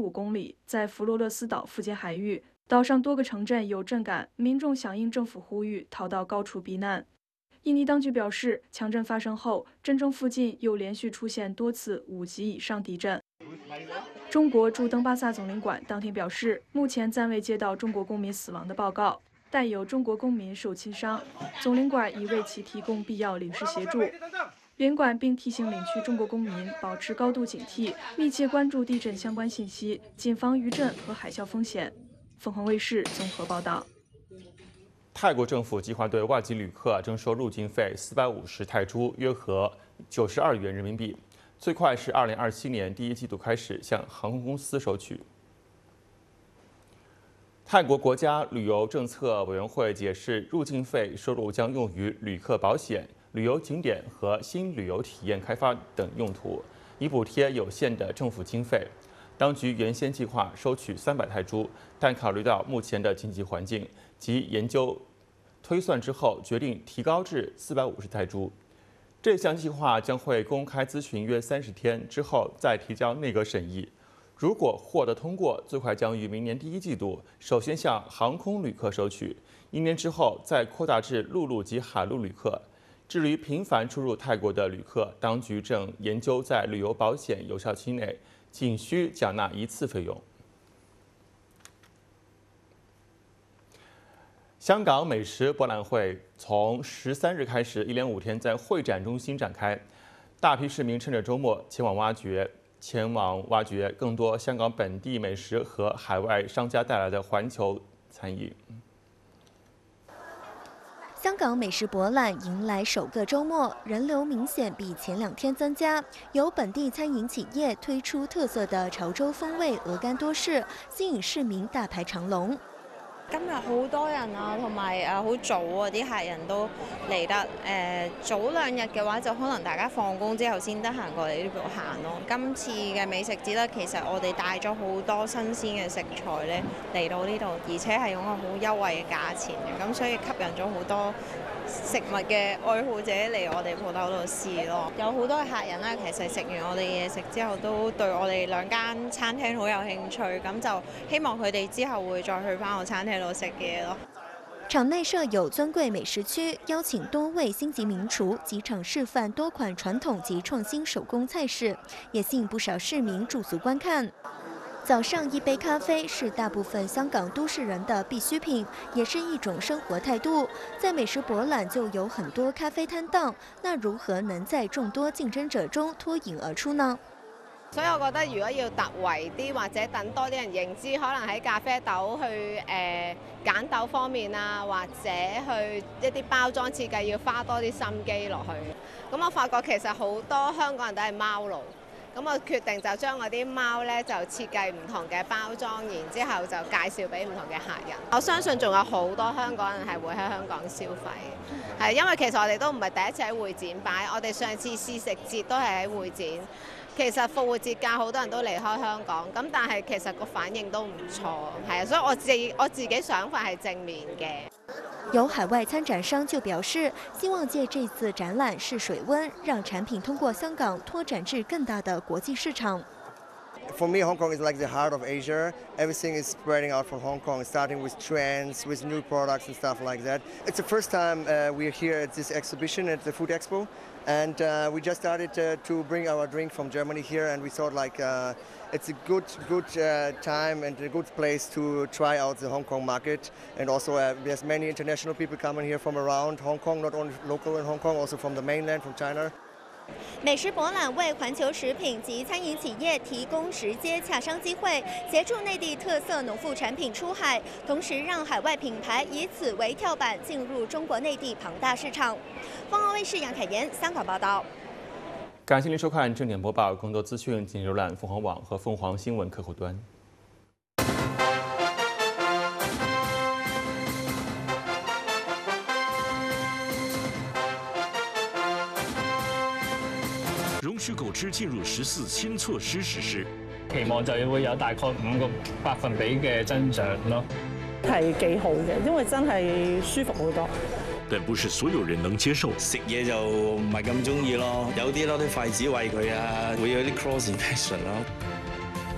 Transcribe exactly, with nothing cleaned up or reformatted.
五公里，在弗罗勒斯岛附近海域，岛上多个城镇有震感，民众响应政府呼吁，逃到高处避难。印尼当局表示，强震发生后，震中附近又连续出现多次五级以上地震。中国驻登巴萨总领馆当天表示，目前暂未接到中国公民死亡的报告，但有中国公民受轻伤，总领馆已为其提供必要领事协助。领馆并提醒领区中国公民保持高度警惕，密切关注地震相关信息，谨防余震和海啸风险。凤凰卫视综合报道。 泰国政府计划对外籍旅客征收入境费四百五十泰铢，约合九十二元人民币，最快是二零二七年第一季度开始向航空公司收取。泰国国家旅游政策委员会解释，入境费收入将用于旅客保险、旅游景点和新旅游体验开发等用途，以补贴有限的政府经费。当局原先计划收取三百泰铢，但考虑到目前的经济环境及研究推算之后，决定提高至四百五十泰铢。这项计划将会公开咨询约三十天之后再提交内阁审议。如果获得通过，最快将于明年第一季度首先向航空旅客收取，一年之后再扩大至陆路及海陆旅客。至于频繁出入泰国的旅客，当局正研究在旅游保险有效期内仅需缴纳一次费用。香港美食博览会从十三日开始，一连五天在会展中心展开，大批市民趁着周末前往挖掘。前往挖掘更多香港本地美食和海外商家带来的环球餐饮。 香港美食博览迎来首个周末，人流明显比前两天增加。有本地餐饮企业推出特色的潮州風味鵝肝多士，吸引市民大排長龍。 今日好多人啊，同埋誒好早啊，啲客人都嚟得誒、呃、早兩日嘅話，就可能大家放工之後先得閒過嚟呢度行咯。今次嘅美食節咧，其實我哋帶咗好多新鮮嘅食材咧嚟到呢度，而且係用個好優惠嘅價錢嘅，咁所以吸引咗好多食物嘅愛好者嚟我哋鋪頭度試咯。有好多嘅客人啦，其實食完我哋嘢食之後，都對我哋兩間餐廳好有興趣，咁就希望佢哋之後會再去翻我餐廳度食嘢咯。 場內設有尊貴美食區，邀請多位星級名廚即場示範多款傳統及創新手工菜式，也吸引不少市民駐足觀看。早上一杯咖啡是大部分香港都市人的必需品，也是一種生活態度。在美食博覽就有很多咖啡攤檔，那如何能在眾多競爭者中脫穎而出呢？ 所以我覺得如果要突圍啲或者等多啲人認知，可能喺咖啡豆去誒揀豆方面啊，或者去一啲包裝設計要花多啲心機落去。咁我發覺其實好多香港人都係貓奴。咁我決定就將嗰啲貓咧就設計唔同嘅包裝，然之後就介紹俾唔同嘅客人。我相信仲有好多香港人係會喺香港消費，係因為其實我哋都唔係第一次喺會展擺，我哋上次試食節都係喺會展。其實復活節假好多人都離開香港，咁但係其實個反應都唔錯，係啊，所以我自我自己想法係正面嘅。 有海外參展商就表示，希望借這次展覽試水溫，讓產品通過香港拓展至更大的國際市場。 For me, Hong Kong is like the heart of Asia. Everything is spreading out from Hong Kong, starting with trends, with new products and stuff like that. It's the first time uh, we're here at this exhibition at the Food Expo, and uh, we just started uh, to bring our drink from Germany here, and we thought like uh, it's a good, good uh, time and a good place to try out the Hong Kong market. And also uh, there's many international people coming here from around Hong Kong, not only local in Hong Kong, also from the mainland, from China. 美食博覽為環球食品及餐飲企業提供直接洽商機會，協助內地特色農副產品出海，同時讓海外品牌以此為跳板進入中國內地龐大市場。鳳凰衛視楊凱妍香港報道。 感謝您收看正點播報，更多資訊請瀏覽鳳凰網和鳳凰新聞客戶端。 容許狗隻進入十四新措施實施， 期望就會有大概五個百分比嘅增長咯。 係幾好嘅，因為真係舒服好多。 但不是所有人能接受。 食嘢就唔係咁中意咯，有啲攞啲筷子餵佢啊，會有啲 cross infection 咯。